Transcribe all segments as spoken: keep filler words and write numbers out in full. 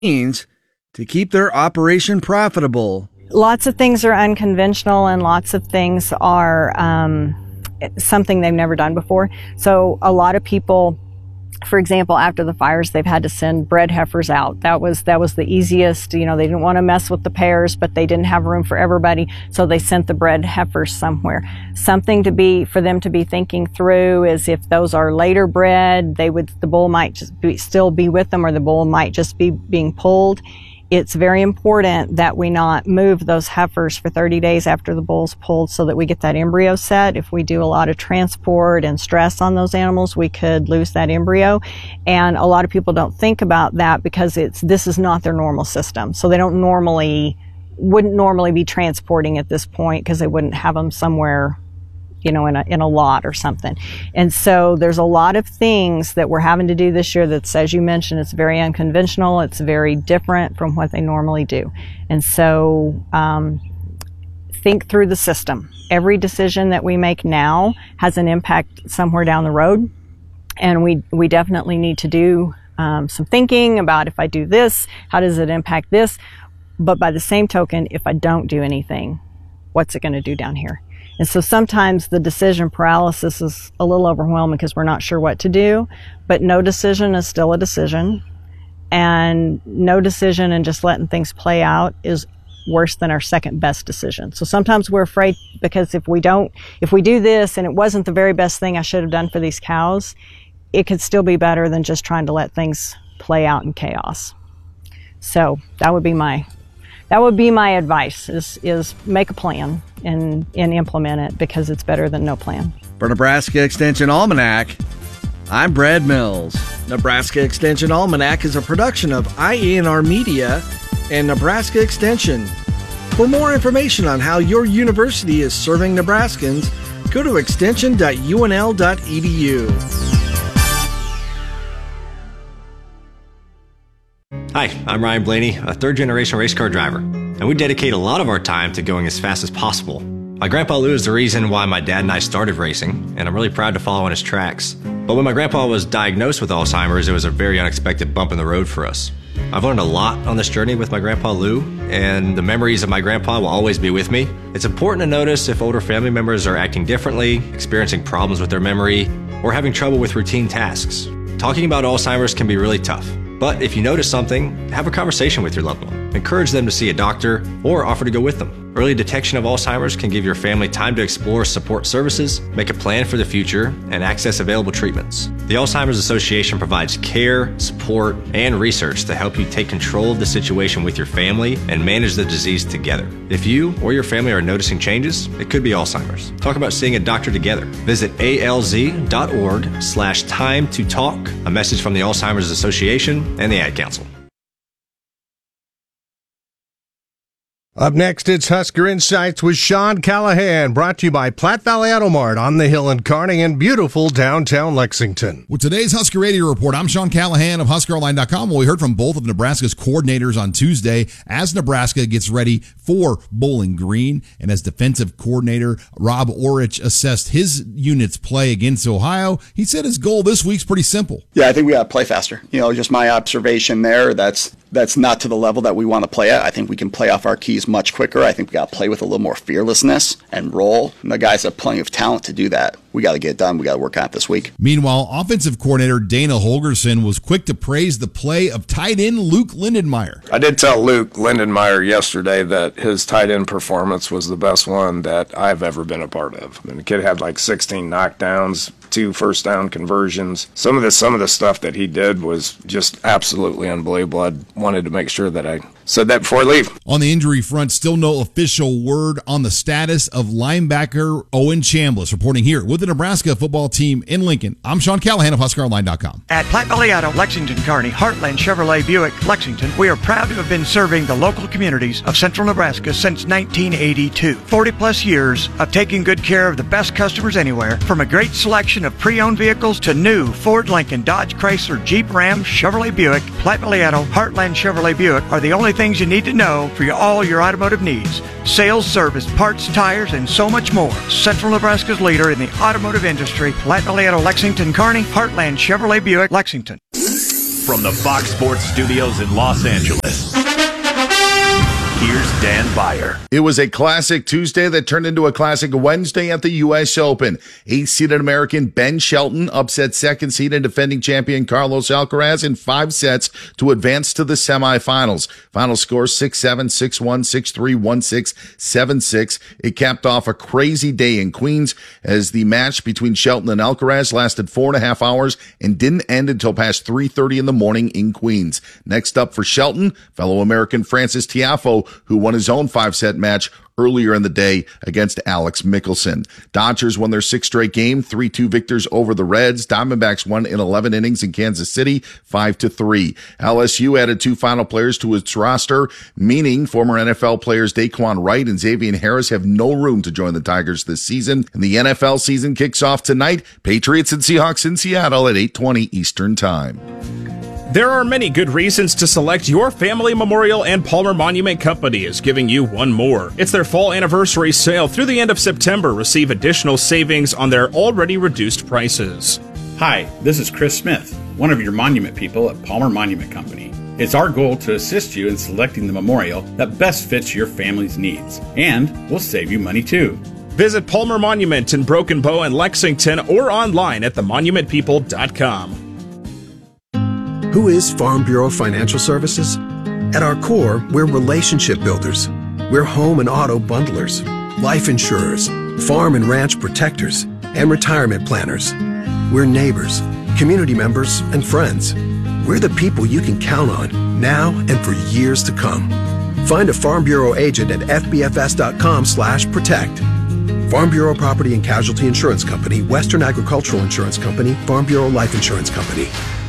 means to keep their operation profitable. Lots of things are unconventional and lots of things are um, something they've never done before. So a lot of people, for example, after the fires, they've had to send bred heifers out. That was that was the easiest. You know, they didn't want to mess with the pairs, but they didn't have room for everybody, so they sent the bred heifers somewhere. Something to be for them to be thinking through is if those are later bred, they would the bull might just be, still be with them, or the bull might just be being pulled. It's very important that we not move those heifers for thirty days after the bull's pulled so that we get that embryo set. If we do a lot of transport and stress on those animals, we could lose that embryo. And a lot of people don't think about that because it's this is not their normal system. So they don't normally, wouldn't normally be transporting at this point because they wouldn't have them somewhere, you know, in a, in a lot or something. And so there's a lot of things that we're having to do this year that's, as you mentioned, it's very unconventional. It's very different from what they normally do. And so um, think through the system. Every decision that we make now has an impact somewhere down the road. And we, we definitely need to do um, some thinking about if I do this, how does it impact this? But by the same token, if I don't do anything, what's it going to do down here? And so sometimes the decision paralysis is a little overwhelming because we're not sure what to do, but no decision is still a decision. And no decision and just letting things play out is worse than our second best decision. So sometimes we're afraid because if we don't, if we do this and it wasn't the very best thing I should have done for these cows, it could still be better than just trying to let things play out in chaos. So that would be my That would be my advice, is, is make a plan and, and implement it because it's better than no plan. For Nebraska Extension Almanac, I'm Brad Mills. Nebraska Extension Almanac is a production of I E N R Media and Nebraska Extension. For more information on how your university is serving Nebraskans, go to extension dot U N L dot E D U. Hi, I'm Ryan Blaney, a third-generation race car driver, and we dedicate a lot of our time to going as fast as possible. My grandpa Lou is the reason why my dad and I started racing, and I'm really proud to follow in his tracks. But when my grandpa was diagnosed with Alzheimer's, it was a very unexpected bump in the road for us. I've learned a lot on this journey with my grandpa Lou, and the memories of my grandpa will always be with me. It's important to notice if older family members are acting differently, experiencing problems with their memory, or having trouble with routine tasks. Talking about Alzheimer's can be really tough. But if you notice something, have a conversation with your loved one. Encourage them to see a doctor or offer to go with them. Early detection of Alzheimer's can give your family time to explore support services, make a plan for the future, and access available treatments. The Alzheimer's Association provides care, support, and research to help you take control of the situation with your family and manage the disease together. If you or your family are noticing changes, it could be Alzheimer's. Talk about seeing a doctor together. Visit A L Z dot org slash time to talk. A message from the Alzheimer's Association and the Ad Council. Up next, it's Husker Insights with Sean Callahan, brought to you by Platte Valley Auto Mart on the Hill in Kearney in beautiful downtown Lexington. With today's Husker Radio Report, I'm Sean Callahan of Husker Online dot com. Well, we heard from both of Nebraska's coordinators on Tuesday as Nebraska gets ready for Bowling Green, and as defensive coordinator Rob Orich assessed his unit's play against Ohio, he said his goal this week's pretty simple. Yeah, I think we got to play faster. You know, just my observation there, that's that's not to the level that we want to play at. I think we can play off our keys much quicker. I think we got to play with a little more fearlessness and roll. And the guys have plenty of talent to do that. We got to get it done. We got to work on it this week. Meanwhile, offensive coordinator Dana Holgerson was quick to praise the play of tight end Luke Lindenmeyer. I did tell Luke Lindenmeyer yesterday that his tight end performance was the best one that I've ever been a part of. I mean, the kid had like sixteen knockdowns, two first down conversions. Some of the some of the stuff that he did was just absolutely unbelievable. I wanted to make sure that I said that before I leave. On the injury front, still no official word on the status of linebacker Owen Chambliss. Reporting here with the Nebraska football team in Lincoln, I'm Sean Callahan of Husker Online dot com. At Platte Valley Auto, Lexington, Kearney, Heartland Chevrolet Buick, Lexington, we are proud to have been serving the local communities of central Nebraska since nineteen eighty-two. forty plus years of taking good care of the best customers anywhere, from a great selection of pre-owned vehicles to new Ford, Lincoln, Dodge, Chrysler, Jeep, Ram, Chevrolet Buick. Platte Valley Auto, Heartland Chevrolet Buick are the only things you need to know for your, all your automotive needs. Sales, service, parts, tires, and so much more. Central Nebraska's leader in the automotive industry. Platte Valley Auto, Lexington, Kearney, Heartland Chevrolet Buick, Lexington. from the Fox Sports Studios in Los Angeles, here's Dan Beyer. It was a classic Tuesday that turned into a classic Wednesday at the U S Open. Eighth-seeded American Ben Shelton upset second-seeded defending champion Carlos Alcaraz in five sets to advance to the semifinals. Final score six seven, six one, six three, one six, seven six. It capped off a crazy day in Queens as the match between Shelton and Alcaraz lasted four and a half hours and didn't end until past three thirty in the morning in Queens. Next up for Shelton, fellow American Francis Tiafoe, who won his own five-set match earlier in the day against Alex Mickelson. Dodgers won their sixth straight game, three two victors over the Reds. Diamondbacks won in eleven innings in Kansas City, five to three. L S U added two final players to its roster, meaning former N F L players Daquan Wright and Xavier Harris have no room to join the Tigers this season. And the N F L season kicks off tonight. Patriots and Seahawks in Seattle at eight twenty Eastern Time. There are many good reasons to select your family memorial, and Palmer Monument Company is giving you one more. It's their fall anniversary sale through the end of September. Receive additional savings on their already reduced prices. Hi, this is Chris Smith, one of your monument people at Palmer Monument Company. It's our goal to assist you in selecting the memorial that best fits your family's needs, and will save you money too. Visit Palmer Monument in Broken Bow and Lexington or online at the monument people dot com. Who is Farm Bureau Financial Services? At our core, we're relationship builders. We're home and auto bundlers, life insurers, farm and ranch protectors, and retirement planners. We're neighbors, community members, and friends. We're the people you can count on now and for years to come. Find a Farm Bureau agent at f b f s dot com slash protect. Farm Bureau Property and Casualty Insurance Company, Western Agricultural Insurance Company, Farm Bureau Life Insurance Company.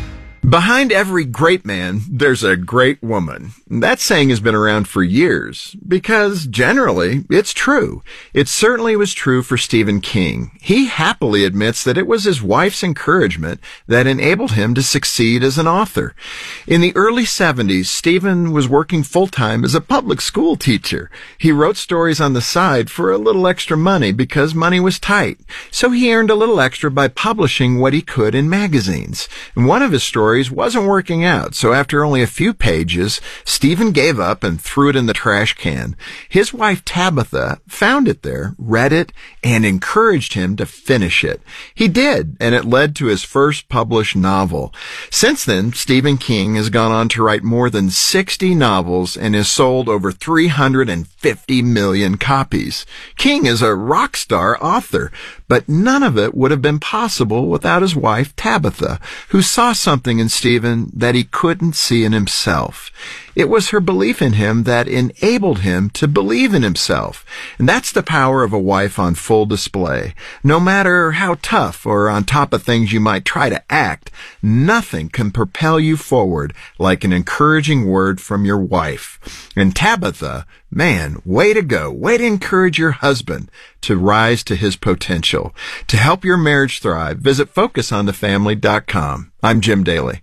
Behind every great man, there's a great woman. That saying has been around for years because, generally, it's true. It certainly was true for Stephen King. He happily admits that it was his wife's encouragement that enabled him to succeed as an author. In the early seventies, Stephen was working full-time as a public school teacher. He wrote stories on the side for a little extra money because money was tight. So he earned a little extra by publishing what he could in magazines. And one of his stories wasn't working out, so after only a few pages, Stephen gave up and threw it in the trash can. His wife Tabitha found it there, read it, and encouraged him to finish it. He did, and it led to his first published novel. Since then, Stephen King has gone on to write more than sixty novels and has sold over three hundred fifty million copies. King is a rock star author, but none of it would have been possible without his wife Tabitha, who saw something in Stephen that he couldn't see in himself. It was her belief in him that enabled him to believe in himself. And that's the power of a wife on full display. No matter how tough or on top of things you might try to act, nothing can propel you forward like an encouraging word from your wife. And Tabitha, man, way to go. Way to encourage your husband to rise to his potential. To help your marriage thrive, visit focus on the family dot com. I'm Jim Daly.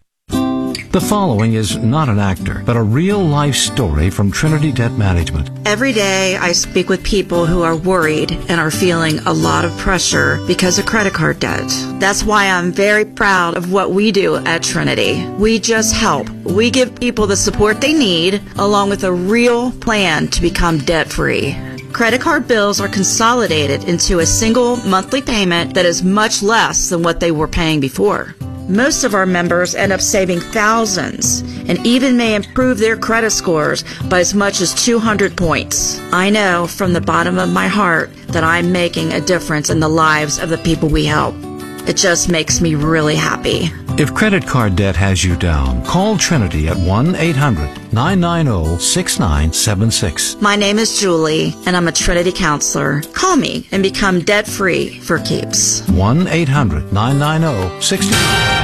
The following is not an actor, but a real-life story from Trinity Debt Management. Every day I speak with people who are worried and are feeling a lot of pressure because of credit card debt. That's why I'm very proud of what we do at Trinity. We just help. We give people the support they need, along with a real plan to become debt-free. Credit card bills are consolidated into a single monthly payment that is much less than what they were paying before. Most of our members end up saving thousands and even may improve their credit scores by as much as two hundred points. I know from the bottom of my heart that I'm making a difference in the lives of the people we help. It just makes me really happy. If credit card debt has you down, call Trinity at one eight hundred nine nine zero six nine seven six. My name is Julie, and I'm a Trinity counselor. Call me and become debt-free for keeps. one eight hundred nine nine zero six nine.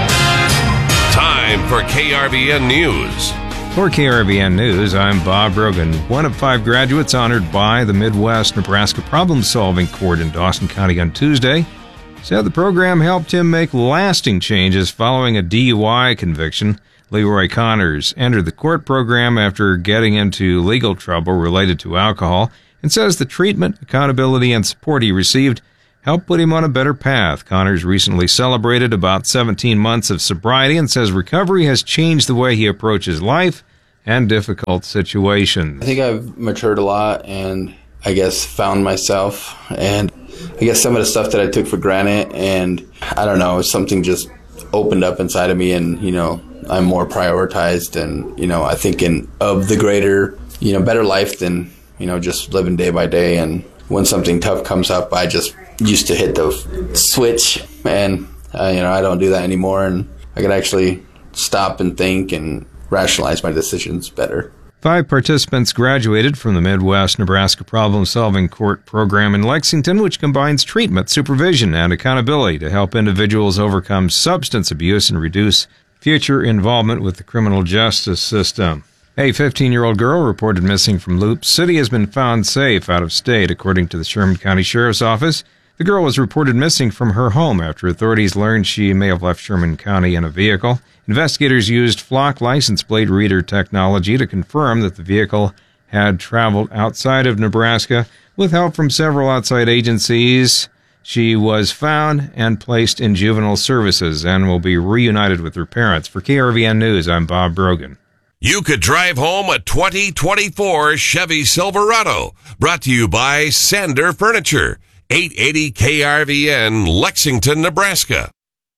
Time for K R B N News. For K R B N News, I'm Bob Rogan, one of five graduates honored by the Midwest Nebraska Problem-Solving Court in Dawson County on Tuesday. Said the program helped him make lasting changes following a D U I conviction. Leroy Connors entered the court program after getting into legal trouble related to alcohol and says the treatment, accountability, and support he received helped put him on a better path. Connors recently celebrated about seventeen months of sobriety and says recovery has changed the way he approaches life and difficult situations. I think I've matured a lot and I guess found myself, and I guess some of the stuff that I took for granted, and I don't know, something just opened up inside of me, and, you know, I'm more prioritized and, you know, I think in of the greater, you know, better life than, you know, just living day by day. And when something tough comes up, I just used to hit the switch, and, uh, you know, I don't do that anymore, and I can actually stop and think and rationalize my decisions better. Five participants graduated from the Midwest Nebraska Problem-Solving Court program in Lexington, which combines treatment, supervision, and accountability to help individuals overcome substance abuse and reduce future involvement with the criminal justice system. A fifteen-year-old girl reported missing from Loop City has been found safe out of state, according to the Sherman County Sheriff's Office. The girl was reported missing from her home after authorities learned she may have left Sherman County in a vehicle. Investigators used Flock license plate reader technology to confirm that the vehicle had traveled outside of Nebraska. With help from several outside agencies, she was found and placed in juvenile services and will be reunited with her parents. For K R V N News, I'm Bob Brogan. You could drive home a twenty twenty-four Chevy Silverado. Brought to you by Sander Furniture. eight eighty K R V N, Lexington, Nebraska.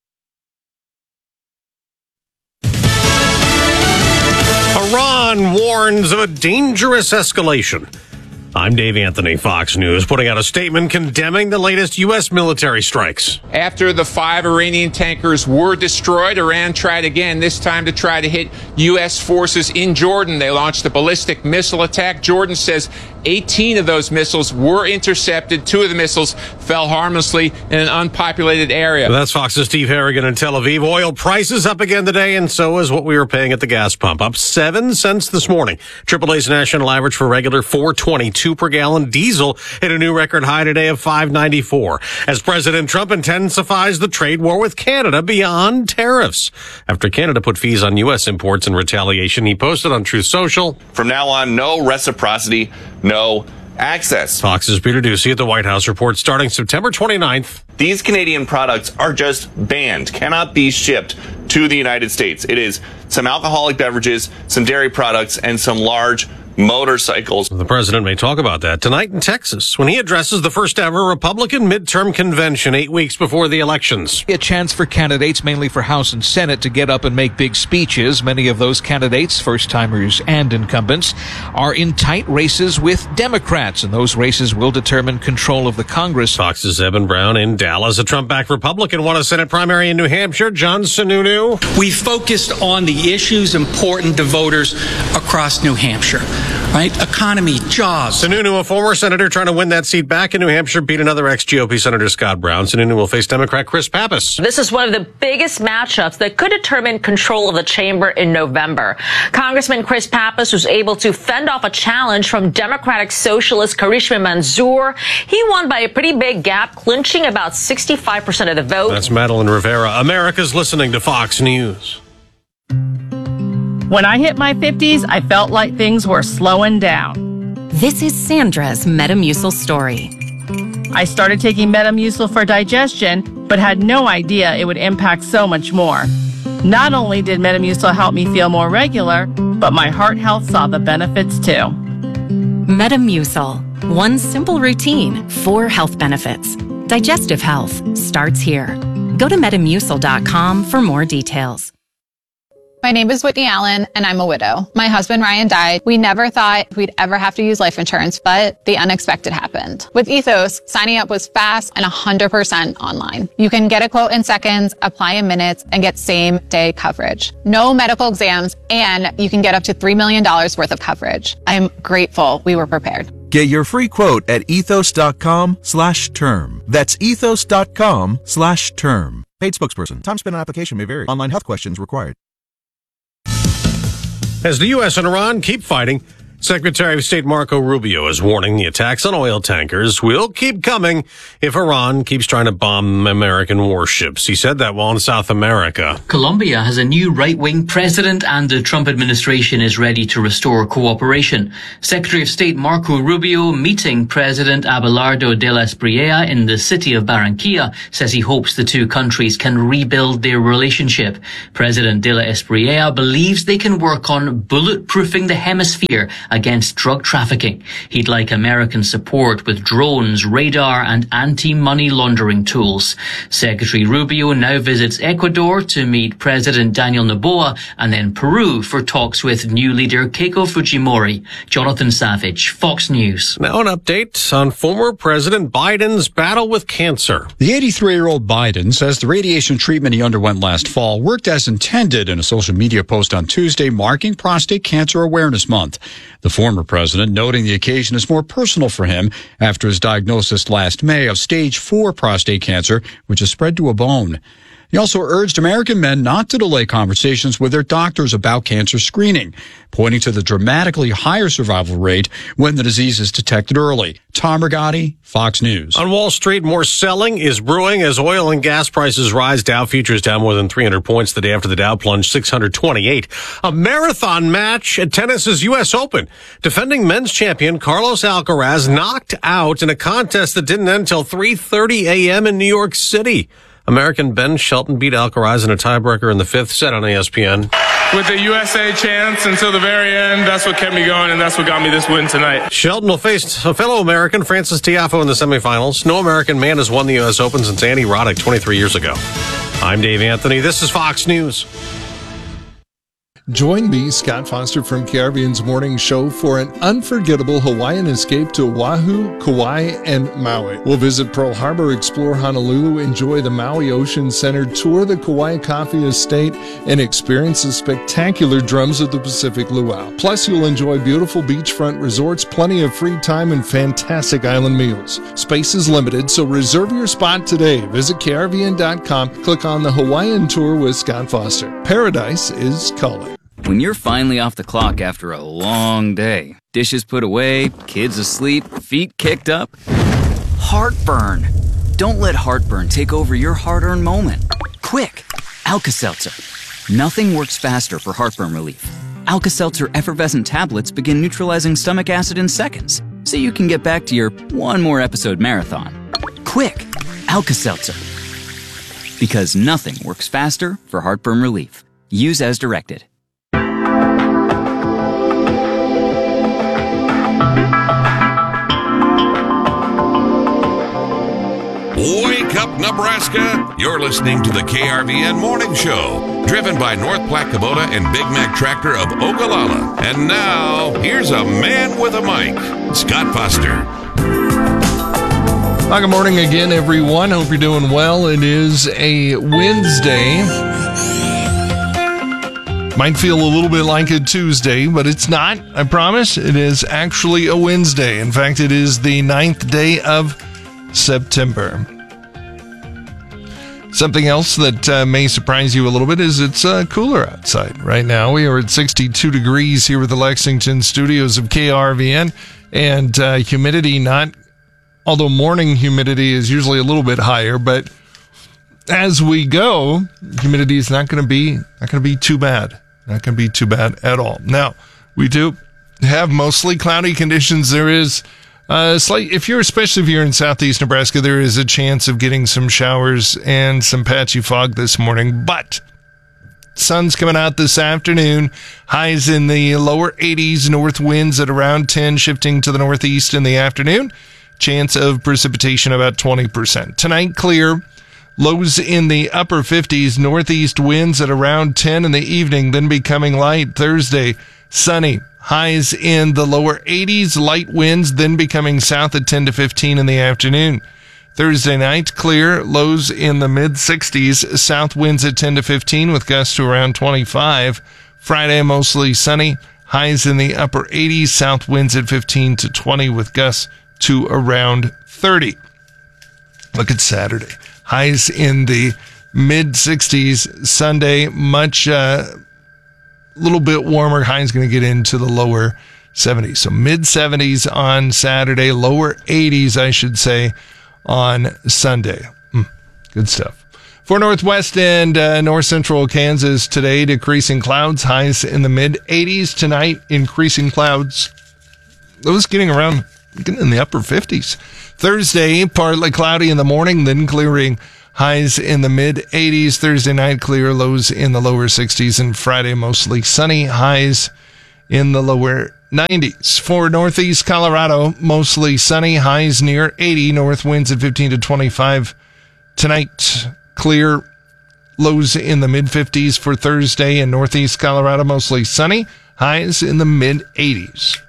Iran warns of a dangerous escalation. I'm Dave Anthony, Fox News, putting out a statement condemning the latest U S military strikes. After the five Iranian tankers were destroyed, Iran tried again, this time to try to hit U S forces in Jordan. They launched a ballistic missile attack. Jordan says eighteen of those missiles were intercepted. Two of the missiles fell harmlessly in an unpopulated area. That's Fox's Steve Harrigan in Tel Aviv. Oil prices up again today, and so is what we were paying at the gas pump. Up seven cents this morning. triple A's national average for regular four twenty-two per gallon. Diesel hit a new record high today of five ninety-four. As President Trump intensifies the trade war with Canada beyond tariffs. After Canada put fees on U S imports in retaliation, he posted on Truth Social, "From now on, no reciprocity, no access." Fox's Peter Ducey at the White House reports starting September twenty-ninth. These Canadian products are just banned, cannot be shipped to the United States. It is some alcoholic beverages, some dairy products, and some large motorcycles. The president may talk about that tonight in Texas when he addresses the first ever Republican midterm convention eight weeks before the elections. A chance for candidates, mainly for House and Senate, to get up and make big speeches. Many of those candidates, first-timers and incumbents, are in tight races with Democrats, and those races will determine control of the Congress. Fox's Evan Brown in Dallas. A Trump-backed Republican won a Senate primary in New Hampshire. John Sununu. We focused on the issues important to voters across New Hampshire. Right? Economy, jobs. Sununu, a former senator trying to win that seat back in New Hampshire, beat another ex-G O P Senator Scott Brown. Sununu will face Democrat Chris Pappas. This is one of the biggest matchups that could determine control of the chamber in November. Congressman Chris Pappas was able to fend off a challenge from Democratic Socialist Karishma Manzoor. He won by a pretty big gap, clinching about sixty-five percent of the vote. That's Madeline Rivera. America's listening to Fox News. When I hit my fifties, I felt like things were slowing down. This is Sandra's Metamucil story. I started taking Metamucil for digestion, but had no idea it would impact so much more. Not only did Metamucil help me feel more regular, but my heart health saw the benefits too. Metamucil. One simple routine, four health benefits. Digestive health starts here. Go to metamucil dot com for more details. My name is Whitney Allen, and I'm a widow. My husband, Ryan, died. We never thought we'd ever have to use life insurance, but the unexpected happened. With Ethos, signing up was fast and one hundred percent online. You can get a quote in seconds, apply in minutes, and get same-day coverage. No medical exams, and you can get up to three million dollars worth of coverage. I'm grateful we were prepared. Get your free quote at ethos dot com slash term. That's ethos dot com slash term. Paid spokesperson. Time spent on application may vary. Online health questions required. As the U S and Iran keep fighting, Secretary of State Marco Rubio is warning the attacks on oil tankers will keep coming if Iran keeps trying to bomb American warships. He said that while in South America. Colombia has a new right-wing president and the Trump administration is ready to restore cooperation. Secretary of State Marco Rubio meeting President Abelardo de la Espriella in the city of Barranquilla says he hopes the two countries can rebuild their relationship. President de la Espriella believes they can work on bulletproofing the hemisphere against drug trafficking. He'd like American support with drones, radar and anti-money laundering tools. Secretary Rubio now visits Ecuador to meet President Daniel Noboa and then Peru for talks with new leader Keiko Fujimori. Jonathan Savage, Fox News. Now an update on former President Biden's battle with cancer. The eighty-three-year-old Biden says the radiation treatment he underwent last fall worked as intended in a social media post on Tuesday marking Prostate Cancer Awareness Month. The former president noting the occasion is more personal for him after his diagnosis last May of stage four prostate cancer, which has spread to a bone. He also urged American men not to delay conversations with their doctors about cancer screening, pointing to the dramatically higher survival rate when the disease is detected early. Tom Rigotti, Fox News. On Wall Street, more selling is brewing as oil and gas prices rise. Dow futures down more than three hundred points the day after the Dow plunged six hundred twenty-eight. A marathon match at tennis's U S Open. Defending men's champion Carlos Alcaraz knocked out in a contest that didn't end until three thirty a.m. in New York City. American Ben Shelton beat Alcaraz in a tiebreaker in the fifth set on E S P N. With the U S A chance until the very end, that's what kept me going, and that's what got me this win tonight. Shelton will face a fellow American, Francis Tiafoe, in the semifinals. No American man has won the U S Open since Andy Roddick twenty-three years ago. I'm Dave Anthony. This is Fox News. Join me, Scott Foster from K R V N's Morning Show, for an unforgettable Hawaiian escape to Oahu, Kauai, and Maui. We'll visit Pearl Harbor, explore Honolulu, enjoy the Maui Ocean Center, tour the Kauai Coffee Estate, and experience the spectacular drums of the Pacific Luau. Plus, you'll enjoy beautiful beachfront resorts, plenty of free time, and fantastic island meals. Space is limited, so reserve your spot today. Visit K R V N dot com, click on the Hawaiian Tour with Scott Foster. Paradise is calling. When you're finally off the clock after a long day, dishes put away, kids asleep, feet kicked up, heartburn. Don't let heartburn take over your hard-earned moment. Quick, Alka-Seltzer. Nothing works faster for heartburn relief. Alka-Seltzer effervescent tablets begin neutralizing stomach acid in seconds, so you can get back to your one more episode marathon. Quick, Alka-Seltzer. Because nothing works faster for heartburn relief. Use as directed. Wake up, Nebraska! You're listening to the K R V N Morning Show, driven by North Platte Kubota and Big Mac Tractor of Ogallala. And now, here's a man with a mic, Scott Foster. Well, good morning again, everyone. Hope you're doing well. It is a Wednesday. Might feel a little bit like a Tuesday, but it's not, I promise. It is actually a Wednesday. In fact, it is the ninth day of September. Something else that uh, may surprise you a little bit is it's uh, cooler outside right now. We are at sixty-two degrees here at the Lexington studios of K R V N, and uh, humidity not, although morning humidity is usually a little bit higher, but as we go, humidity is not going to be not going to be too bad. Not going to be too bad at all. Now, we do have mostly cloudy conditions. There is Uh, slight, if you're, especially if you're in southeast Nebraska, there is a chance of getting some showers and some patchy fog this morning, but sun's coming out this afternoon. Highs in the lower eighties, north winds at around ten, shifting to the northeast in the afternoon. Chance of precipitation about twenty percent. Tonight, clear. Lows in the upper fifties, northeast winds at around ten in the evening, then becoming light. Thursday, sunny. Highs in the lower eighties, light winds, then becoming south at ten to fifteen in the afternoon. Thursday night, clear, lows in the mid-sixties, south winds at ten to fifteen with gusts to around twenty-five. Friday, mostly sunny, highs in the upper eighties, south winds at fifteen to twenty with gusts to around thirty. Look at Saturday. Highs in the mid-sixties, Sunday, much... Uh, little bit warmer. High's going to get into the lower seventies. So mid seventies on Saturday, lower eighties, I should say, on Sunday. Mm, good stuff. For Northwest and uh, North Central Kansas today, decreasing clouds, highs in the mid eighties. Tonight, increasing clouds, those getting around, getting in the upper fifties. Thursday, partly cloudy in the morning, then clearing, highs in the mid eighties. Thursday night, clear, lows in the lower sixties. And Friday, mostly sunny, highs in the lower nineties. For Northeast Colorado, mostly sunny, highs near eighty. North winds at fifteen to twenty-five. Tonight, clear, lows in the mid fifties for Thursday. In Northeast Colorado, mostly sunny, highs in the mid eighties.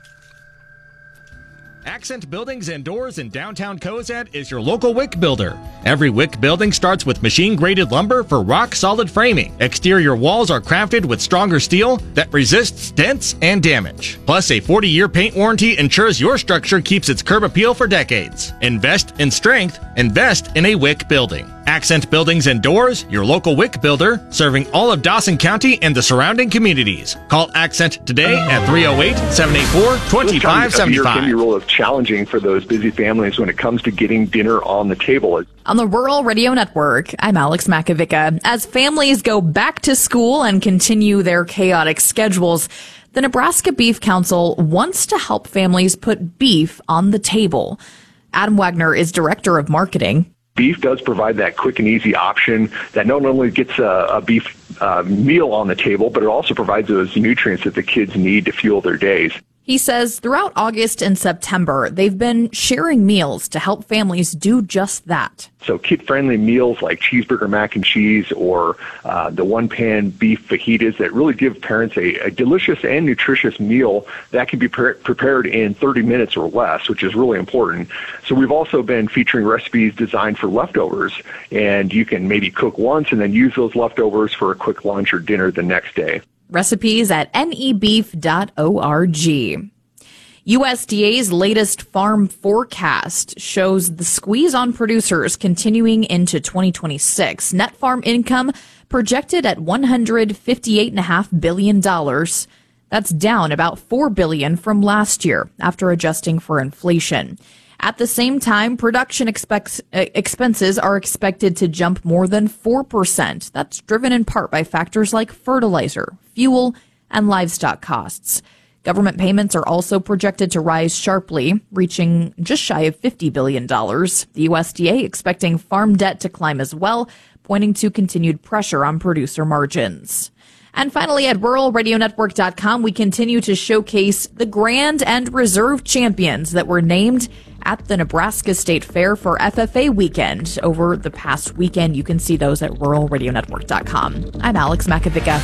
Accent Buildings and Doors in downtown Cozad is your local wick builder. Every wick building starts with machine-graded lumber for rock-solid framing. Exterior walls are crafted with stronger steel that resists dents and damage. Plus, a forty-year paint warranty ensures your structure keeps its curb appeal for decades. Invest in strength. Invest in a wick building. Accent Buildings and Doors, your local wick builder, serving all of Dawson County and the surrounding communities. Call Accent today at three oh eight, seven eight four, two five seven five. Can be role of challenging for those busy families when it comes to getting dinner on the table. On the Rural Radio Network, I'm Alex Makovica. As families go back to school and continue their chaotic schedules, the Nebraska Beef Council wants to help families put beef on the table. Adam Wagner is Director of Marketing. Beef does provide that quick and easy option that not only gets a, a beef uh, meal on the table, but it also provides those nutrients that the kids need to fuel their days. He says throughout August and September, they've been sharing meals to help families do just that. So kid-friendly meals like cheeseburger mac and cheese or uh, the one-pan beef fajitas that really give parents a, a delicious and nutritious meal that can be pre- prepared in thirty minutes or less, which is really important. So we've also been featuring recipes designed for leftovers, and you can maybe cook once and then use those leftovers for a quick lunch or dinner the next day. Recipes at N E beef dot org. U S D A's latest farm forecast shows the squeeze on producers continuing into twenty twenty-six. Net farm income projected at one hundred fifty-eight point five billion dollars. That's down about four billion dollars from last year after adjusting for inflation. At the same time, production expects, uh, expenses are expected to jump more than four percent. That's driven in part by factors like fertilizer, fuel, and livestock costs. Government payments are also projected to rise sharply, reaching just shy of fifty billion dollars. The U S D A expecting farm debt to climb as well, pointing to continued pressure on producer margins. And finally, at rural radio network dot com, we continue to showcase the Grand and Reserve champions that were named at the Nebraska State Fair for F F A weekend over the past weekend. You can see those at rural radio network dot com. I'm Alex Makovica.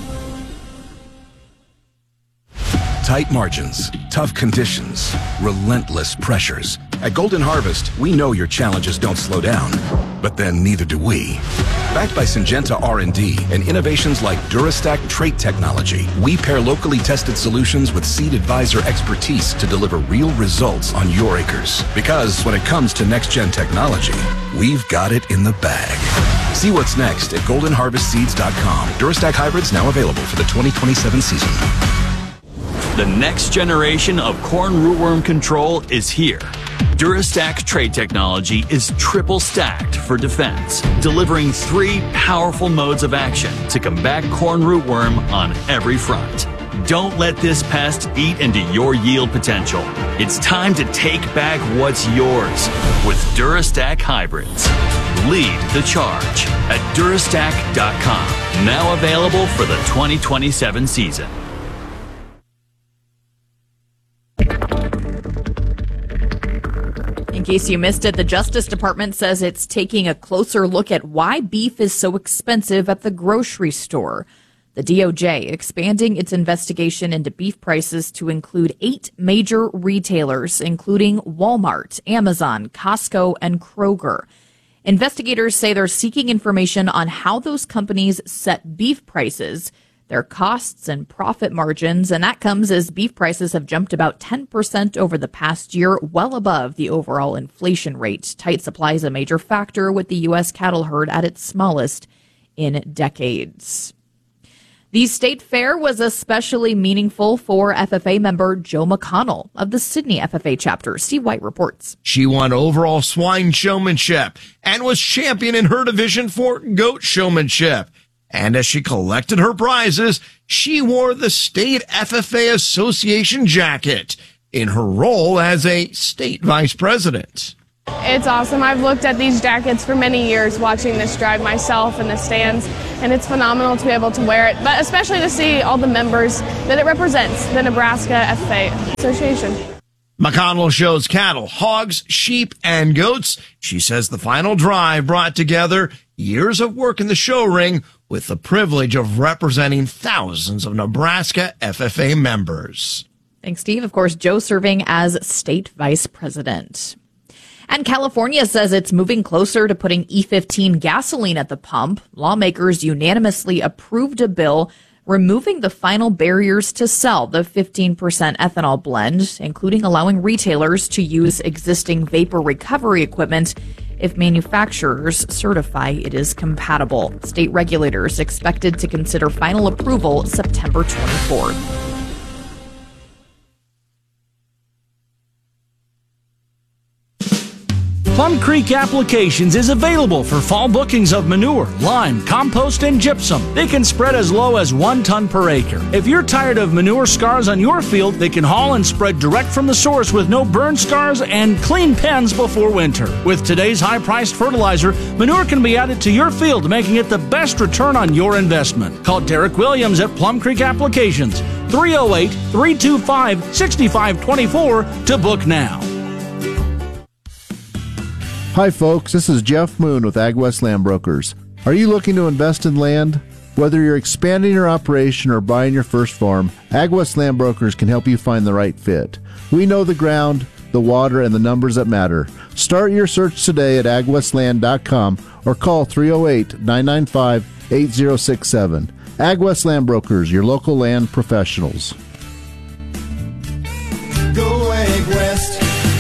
Tight margins, tough conditions, relentless pressures. At Golden Harvest, we know your challenges don't slow down, but then neither do we. Backed by Syngenta R and D and innovations like Durastack trait technology, we pair locally tested solutions with Seed Advisor expertise to deliver real results on your acres. Because when it comes to next-gen technology, we've got it in the bag. See what's next at golden harvest seeds dot com. Durastack hybrids now available for the twenty twenty-seven season. The next generation of corn rootworm control is here. Durastack trait technology is triple stacked for defense, delivering three powerful modes of action to combat corn rootworm on every front. Don't let this pest eat into your yield potential. It's time to take back what's yours with Durastack hybrids. Lead the charge at durastack dot com. Now available for the twenty twenty-seven season. In case you missed it, the Justice Department says it's taking a closer look at why beef is so expensive at the grocery store. The D O J expanding its investigation into beef prices to include eight major retailers, including Walmart, Amazon, Costco, and Kroger. Investigators say they're seeking information on how those companies set beef prices, their costs and profit margins, and that comes as beef prices have jumped about ten percent over the past year, well above the overall inflation rate. Tight supply is a major factor, with the U S cattle herd at its smallest in decades. The state fair was especially meaningful for F F A member Joe McConnell of the Sydney F F A chapter. Steve White reports. She won overall swine showmanship and was champion in her division for goat showmanship. And as she collected her prizes, she wore the state F F A Association jacket in her role as a state vice president. It's awesome. I've looked at these jackets for many years watching this drive myself in the stands, and it's phenomenal to be able to wear it, but especially to see all the members that it represents, the Nebraska F F A Association. McConnell shows cattle, hogs, sheep, and goats. She says the final drive brought together years of work in the show ring with the privilege of representing thousands of Nebraska F F A members. Thanks, Steve. Of course, Joe serving as state vice president. And California says it's moving closer to putting E fifteen gasoline at the pump. Lawmakers unanimously approved a bill removing the final barriers to sell the fifteen percent ethanol blend, including allowing retailers to use existing vapor recovery equipment if manufacturers certify it is compatible. State regulators expected to consider final approval September twenty-fourth. Plum Creek Applications is available for fall bookings of manure, lime, compost, and gypsum. They can spread as low as one ton per acre. If you're tired of manure scars on your field, they can haul and spread direct from the source with no burn scars and clean pens before winter. With today's high-priced fertilizer, manure can be added to your field, making it the best return on your investment. Call Derek Williams at Plum Creek Applications, three oh eight, three two five, six five two four to book now. Hi folks, this is Jeff Moon with AgWest Land Brokers. Are you looking to invest in land? Whether you're expanding your operation or buying your first farm, AgWest Land Brokers can help you find the right fit. We know the ground, the water, and the numbers that matter. Start your search today at ag west land dot com or call three oh eight, nine nine five, eight oh six seven. AgWest Land Brokers, your local land professionals. Go AgWest.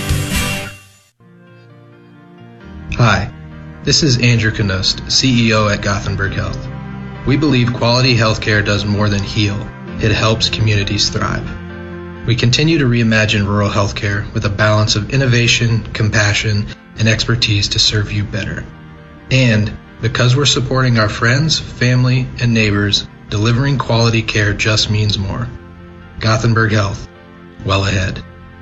Hi, this is Andrew Knost, C E O at Gothenburg Health. We believe quality healthcare does more than heal. It helps communities thrive. We continue to reimagine rural healthcare with a balance of innovation, compassion, and expertise to serve you better. And because we're supporting our friends, family, and neighbors, delivering quality care just means more. Gothenburg Health, well ahead.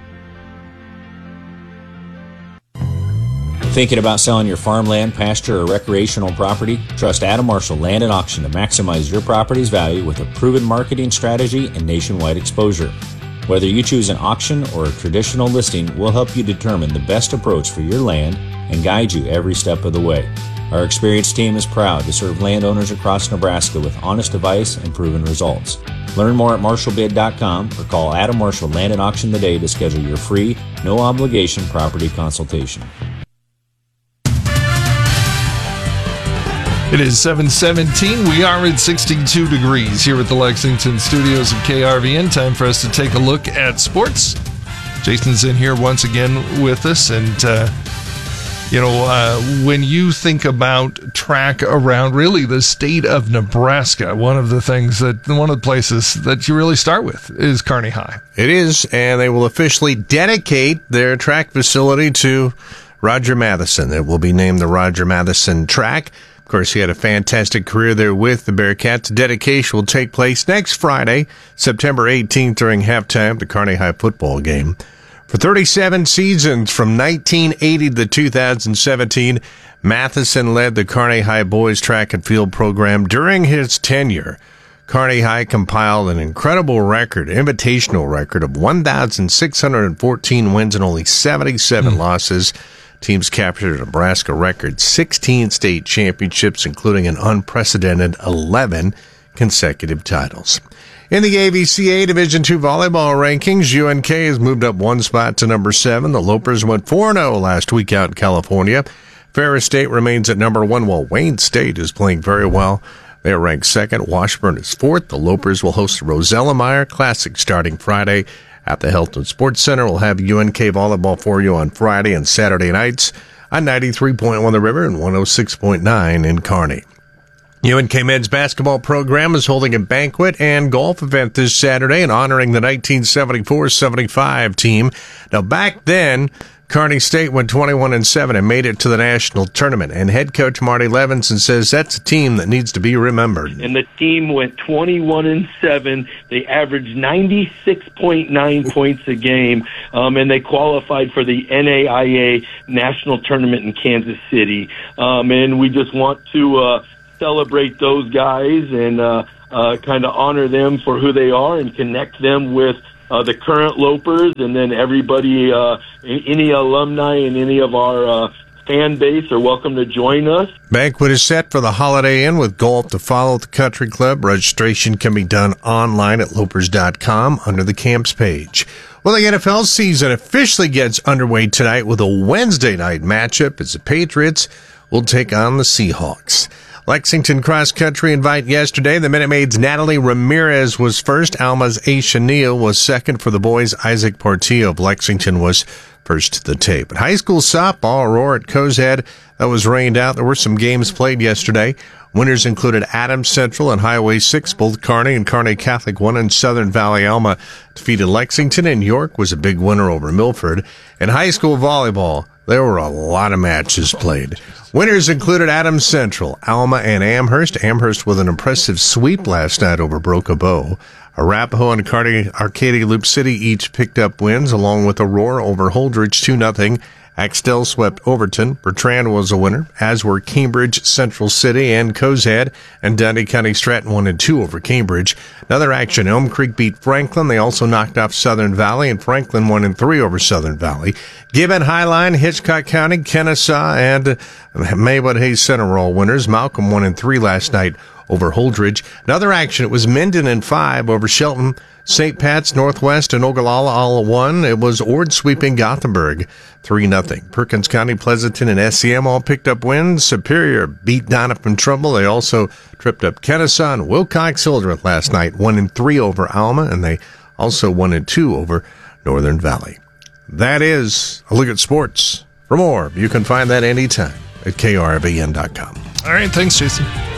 Thinking about selling your farmland, pasture, or recreational property? Trust Adam Marshall Land and Auction to maximize your property's value with a proven marketing strategy and nationwide exposure. Whether you choose an auction or a traditional listing, we'll help you determine the best approach for your land and guide you every step of the way. Our experienced team is proud to serve landowners across Nebraska with honest advice and proven results. Learn more at marshall bid dot com or call Adam Marshall Land and Auction today to schedule your free, no-obligation property consultation. It is seven seventeen. We are at sixty-two degrees here at the Lexington studios of K R V N. Time for us to take a look at sports. Jason's in here once again with us. And, uh, you know, uh, when you think about track around really the state of Nebraska, one of the things that, one of the places that you really start with is Kearney High. It is, and they will officially dedicate their track facility to Roger Matheson. It will be named the Roger Matheson Track. Of course, he had a fantastic career there with the Bearcats. The dedication will take place next Friday, September eighteenth, during halftime of the Kearney High football game. For thirty-seven seasons, from nineteen eighty to two thousand seventeen, Matheson led the Kearney High boys track and field program. During his tenure, Kearney High compiled an incredible record, invitational record of one thousand six hundred fourteen wins and only seventy-seven mm. losses. Teams captured a Nebraska record sixteen state championships, including an unprecedented eleven consecutive titles. In the A V C A Division two volleyball rankings, U N K has moved up one spot to number seven. The Lopers went four and oh last week out in California. Ferris State remains at number one, while Wayne State is playing very well. They are ranked second. Washburn is fourth. The Lopers will host the Rosella Meyer Classic starting Friday at the Hilton Sports Center. We'll have U N K volleyball for you on Friday and Saturday nights on ninety-three point one The River and one oh six point nine in Kearney. U N K men's basketball program is holding a banquet and golf event this Saturday and honoring the nineteen seventy-four seventy-five team. Now, back then, Kearney State went twenty-one and seven and made it to the national tournament. And head coach Marty Levinson says that's a team that needs to be remembered. And the team went twenty-one and seven. They averaged ninety-six point nine points a game, um, and they qualified for the N A I A national tournament in Kansas City. Um, and we just want to uh, celebrate those guys and uh, uh, kind of honor them for who they are and connect them with Uh, the current Lopers, and then everybody, uh, any alumni and any of our uh, fan base are welcome to join us. Banquet is set for the Holiday Inn with golf to follow at the country club. Registration can be done online at lopers dot com under the camps page. Well, the N F L season officially gets underway tonight with a Wednesday night matchup as the Patriots will take on the Seahawks. Lexington Cross Country invite yesterday. The Minute Maid's Natalie Ramirez was first. Alma's Aisha Neal was second. For the boys, Isaac Portillo of Lexington was first to the tape. But high school softball, Aurora at Cozad, that was rained out. There were some games played yesterday. Winners included Adams Central and Highway six. Both Kearney and Kearney Catholic won, and Southern Valley Alma defeated Lexington, and York was a big winner over Milford. In high school volleyball, there were a lot of matches played. Winners included Adams Central, Alma, and Amherst. Amherst with an impressive sweep last night over Broca Bow. Arapahoe and Kearney Arcadia Loop City each picked up wins, along with Aurora over Holdridge two nothing. Axtell swept Overton. Bertrand was a winner, as were Cambridge, Central City, and Cozad. And Dundee County Stratton one and two over Cambridge. Another action, Elm Creek beat Franklin. They also knocked off Southern Valley, and Franklin one and three over Southern Valley. Gibbon, Highline, Hitchcock County, Kennesaw, and Maywood Hayes Center were all winners. Malcolm one and three last night over Holdridge. Another action, it was Minden and five over Shelton. Saint Pat's, Northwest, and Ogallala all won. It was Ord sweeping Gothenburg three nothing. Perkins County, Pleasanton, and S C M all picked up wins. Superior beat Donovan Trumbull. They also tripped up Kennesaw, and Wilcox Hildreth last night one and three over Alma, and they also one and two over Northern Valley. That is a look at sports. For more, you can find that anytime at K R V N dot com. All right, thanks, Jason.